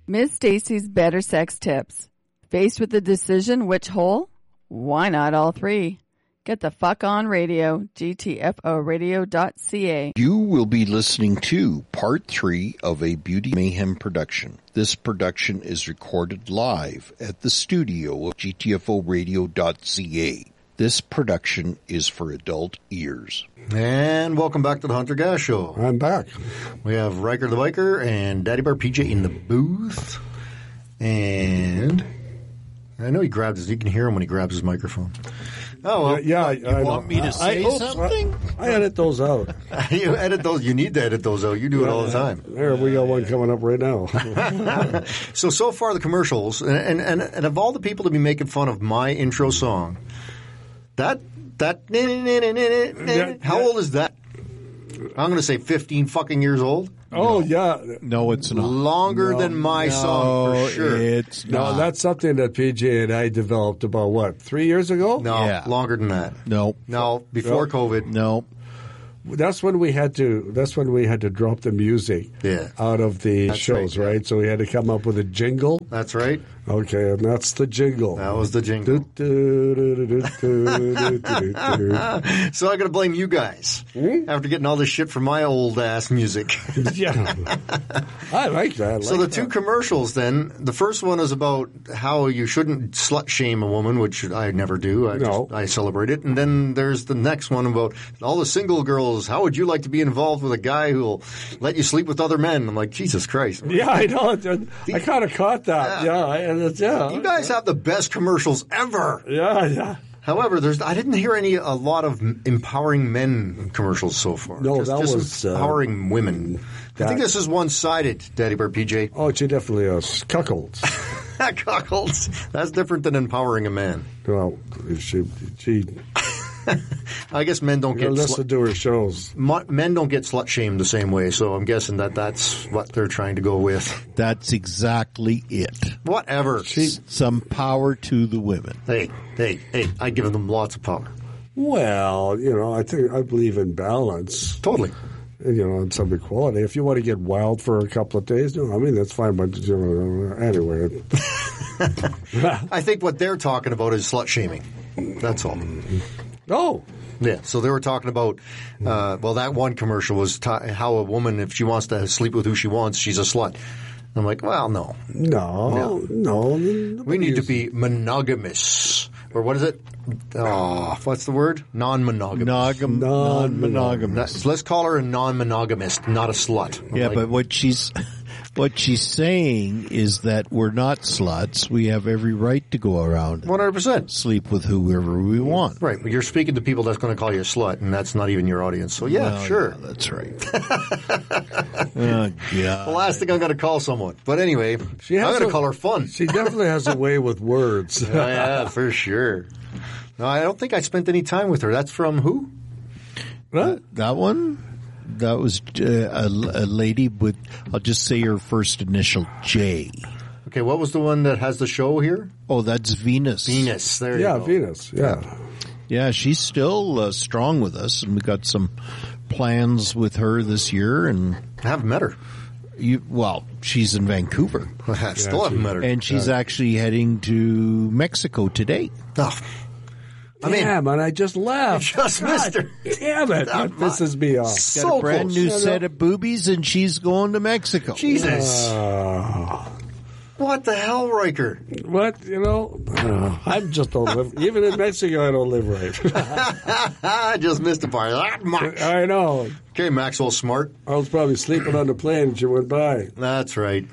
Miss Stacy's Better Sex Tips. Faced with the decision which hole? Why not all three? Get the fuck on radio, gtforadio.ca. You will be listening to part 3 of a Beauty Mayhem production. This production is recorded live at the studio of gtforadio.ca. This production is for adult ears. And welcome back to the Hunter Gas Show. I'm back. We have Riker the Biker and Daddy Bar PJ in the booth. And I know he grabs his, you can hear him when he grabs his microphone. Oh, well. Yeah, You want me to say something? I edit those out. You edit those. You need to edit those out. You do it all the time. There, we got one coming up right now. So far the commercials, and of all the people to be making fun of my intro song, how old is that? I'm going to say 15 fucking years old. Oh, yeah. No, it's not. Longer than my song, for sure. It's not. No, that's something that PJ and I developed about, what, 3 years ago? No, Yeah. longer than that. No. No, before COVID. No. That's when we had to drop the music out of the That's shows, right, yeah. right? So we had to come up with a jingle. That's right. Okay, and that's the jingle. That was the jingle. So I got to blame you guys after getting all this shit from my old ass music. Yeah. I like that. So the two commercials then, the first one is about how you shouldn't slut shame a woman, which I never do. I celebrate it. And then there's the next one about all the single girls. How would you like to be involved with a guy who will let you sleep with other men? I'm like, Jesus Christ. Yeah, I know. I kind of caught that. Yeah. You guys have the best commercials ever. Yeah. However, I didn't hear a lot of empowering men commercials so far. No, just that was empowering women. I think this is one-sided, Daddy Bear PJ. Oh, she definitely is. Cuckolds. Cuckolds. That's different than empowering a man. Well, she I guess men don't get listen to her shows. Men don't get slut shamed the same way, so I'm guessing that's what they're trying to go with. That's exactly it. Whatever. Some power to the women. Hey, I give them lots of power. Well, I believe in balance. Totally. And some equality. If you want to get wild for a couple of days, that's fine. But anyway, I think what they're talking about is slut shaming. That's all. Oh. Yeah, so they were talking about, that one commercial was how a woman, if she wants to sleep with who she wants, she's a slut. I'm like, well, no. No. We need to be monogamous. Or what is it? Oh, what's the word? Non-monogamous. Non-monogamous. Let's call her a non-monogamist, not a slut. Yeah, but what she's saying is that we're not sluts. We have every right to go around 100%. Sleep with whoever we want. Right, but you're speaking to people that's going to call you a slut, and that's not even your audience. So, sure. Yeah, that's right. Oh, God. The last thing I'm going to call someone. But anyway, I'm going to call her fun. She definitely has a way with words. Yeah, for sure. No, I don't think I spent any time with her. That's from who? That one? That was a lady with, I'll just say her first initial, J. Okay, what was the one that has the show here? Oh, that's Venus. Venus, there you go. Yeah, Venus, yeah. Yeah, she's still strong with us, and we got some plans with her this year. And I haven't met her. She's in Vancouver. I still haven't met her. And she's actually heading to Mexico today. Oh. Damn, and I just left. Just missed her. Damn it. That pisses me off. Got a brand new set of boobies, and she's going to Mexico. Jesus. What the hell, Riker? What? I just don't live. Even in Mexico, I don't live right. I just missed the part. That much. I know. Okay, Maxwell Smart. I was probably sleeping on the plane and she went by. That's right.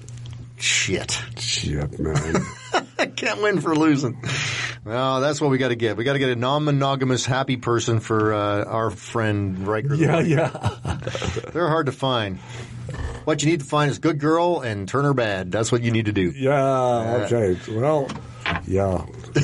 Shit, man. I can't win for losing. No, that's what we got to get. We got to get a non-monogamous, happy person for our friend Riker. Yeah. They're hard to find. What you need to find is a good girl and turn her bad. That's what you need to do. Yeah, okay. Well, yeah.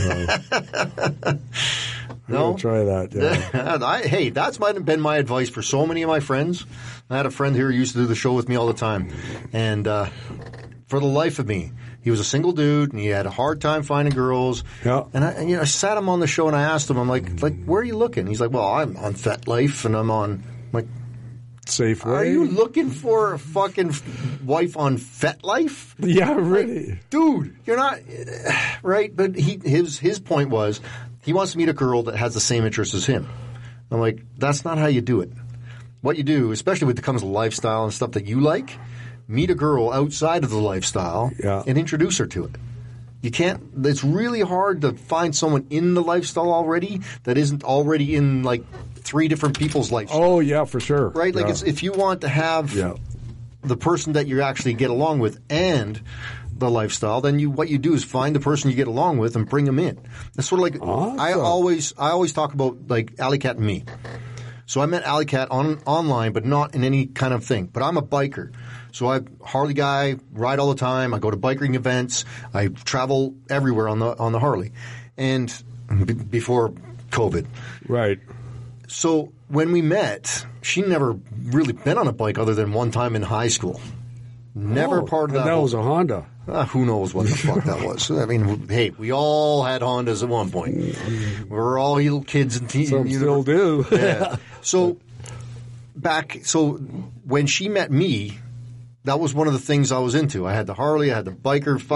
No? Try that, yeah. Hey, that's might have been my advice for so many of my friends. I had a friend here who used to do the show with me all the time. And for the life of me, he was a single dude, and he had a hard time finding girls. Yeah. And I sat him on the show, and I asked him, I'm like, where are you looking? He's like, well, I'm on FetLife, and I'm like, Safeway. Are you looking for a fucking wife on FetLife? Yeah, really. Like, dude, you're not right. But his point was he wants to meet a girl that has the same interests as him. I'm like, that's not how you do it. What you do, especially when it comes to lifestyle and stuff that you like, meet a girl outside of the lifestyle and introduce her to it. You can't – it's really hard to find someone in the lifestyle already that isn't already in like 3 different people's lifestyles. Oh, yeah, for sure. Right? Like it's, if you want to have the person that you actually get along with and the lifestyle, then what you do is find the person you get along with and bring them in. That's sort of like awesome. I always talk about like Alley Cat and me. So I met Alley Cat online, but not in any kind of thing. But I'm a biker. So I'm a Harley guy, ride all the time. I go to biking events. I travel everywhere on the Harley. And before COVID. Right. So when we met, she never really been on a bike other than one time in high school. Never part of that. And that was a Honda. Who knows what the fuck that was? I mean, hey, we all had Hondas at one point. We were all little kids and teens. Some still do. Yeah. So when she met me, that was one of the things I was into. I had the Harley, I had the biker